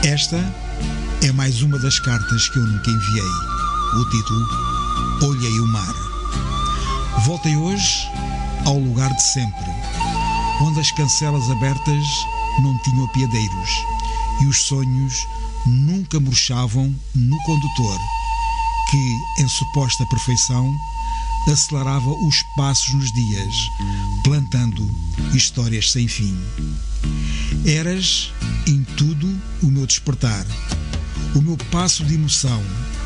Esta é mais uma das cartas que eu nunca enviei. O título: Olhei o mar. Voltei hoje ao lugar de sempre, onde as cancelas abertas não tinham apiadeiros e os sonhos nunca murchavam no condutor, que, em suposta perfeição, acelerava os passos nos dias, plantando histórias sem fim. Eras, em tudo, o meu despertar, o meu passo de emoção,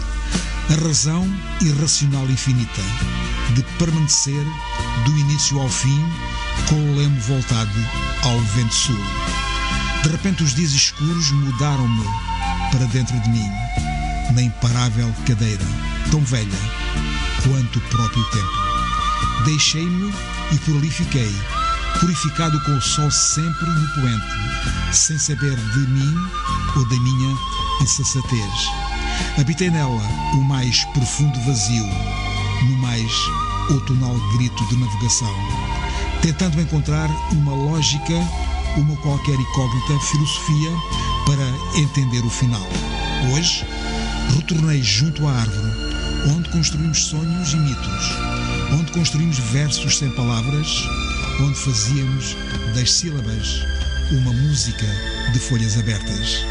a razão irracional infinita de permanecer do início ao fim com o leme voltado ao vento sul. De repente os dias escuros mudaram-me para dentro de mim, na imparável cadeira, tão velha quanto o próprio tempo. Deixei-me e por ali fiquei, purificado com o sol sempre no poente, sem saber de mim ou da minha insensatez. Habitei nela o mais profundo vazio, no mais outonal grito de navegação, tentando encontrar uma lógica, uma qualquer incógnita filosofia para entender o final. Hoje, retornei junto à árvore, onde construímos sonhos e mitos, onde construímos versos sem palavras, onde fazíamos das sílabas uma música de folhas abertas.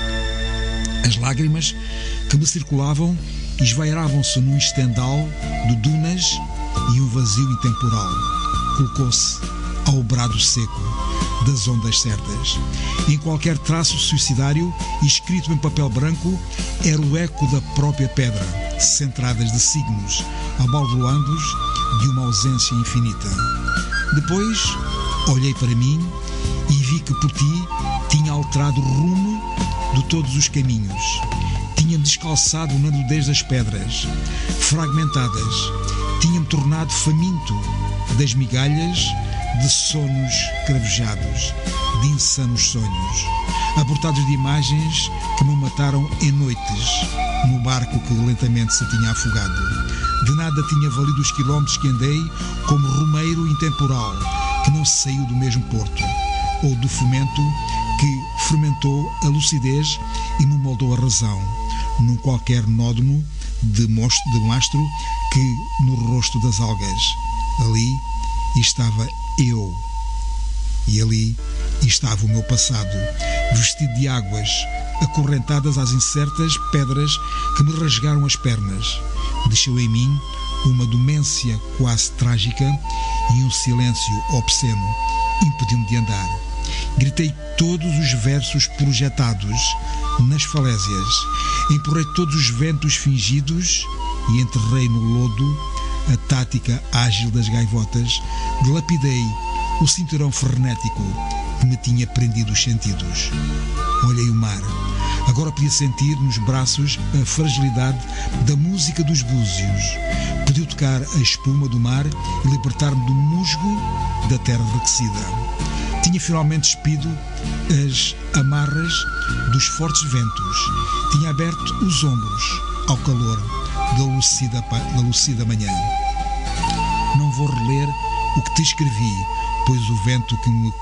As lágrimas que me circulavam esvairavam-se num estendal de dunas e um vazio intemporal colocou-se ao brado seco das ondas certas. Em qualquer traço suicidário, escrito em papel branco, era o eco da própria pedra, centradas de signos, abalroando-os de uma ausência infinita. Depois, olhei para mim e vi que por ti tinha alterado o rumo de todos os caminhos. Tinha-me descalçado na nudez das pedras, fragmentadas. Tinha-me tornado faminto das migalhas de sonos cravejados, de insanos sonhos, abortados de imagens que me mataram em noites, no barco que lentamente se tinha afogado. De nada tinha valido os quilómetros que andei como romeiro intemporal, que não saiu do mesmo porto, ou do fomento que fermentou a lucidez e me moldou a razão, num qualquer nódono de mastro que no rosto das algas. Ali estava eu, e ali estava o meu passado, vestido de águas acorrentadas às incertas pedras que me rasgaram as pernas. Deixou em mim uma demência quase trágica e um silêncio obsceno impediu-me de andar. Gritei todos os versos projetados nas falésias, empurrei todos os ventos fingidos e enterrei no lodo a tática ágil das gaivotas, dilapidei o cinturão frenético que me tinha prendido os sentidos. Olhei o mar. Agora podia sentir nos braços a fragilidade da música dos búzios. Podia tocar a espuma do mar e libertar-me do musgo da terra enriquecida. Tinha finalmente despido as amarras dos fortes ventos. Tinha aberto os ombros ao calor da lucida manhã. Não vou reler o que te escrevi, pois o vento que me